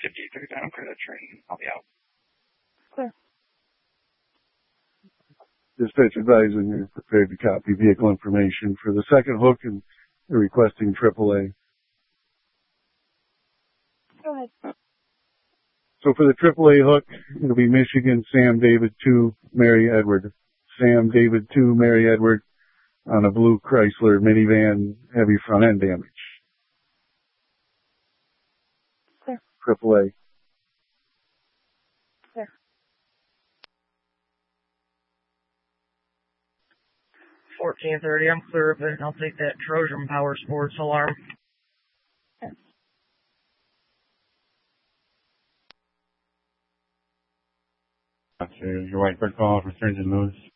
53 down, credit train. I'll be out. Clear. Dispatch advising you're prepared to copy vehicle information for the second hook and you're requesting AAA. Go ahead. So for the AAA hook, it'll be Michigan Sam David 2, Mary Edward. Sam David 2, Mary Edward on a blue Chrysler minivan, heavy front end damage. Clear. AAA. Clear. 1430, I'm clear of it. I'll take that Trojan Power Sports alarm. Okay. Your white bird call for Surgeon Lewis.